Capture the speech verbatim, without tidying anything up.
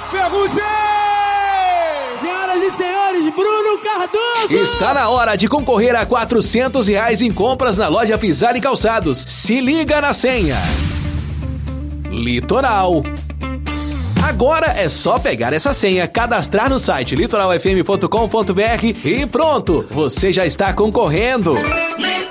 Ferrugem! Senhoras e senhores, Bruno Cardoso! Está na hora de concorrer a quatrocentos reais em compras na loja Pisar e Calçados. Se liga na senha. Litoral. Agora é só pegar essa senha, cadastrar no site litoral f m ponto com ponto b r e pronto, você já está concorrendo.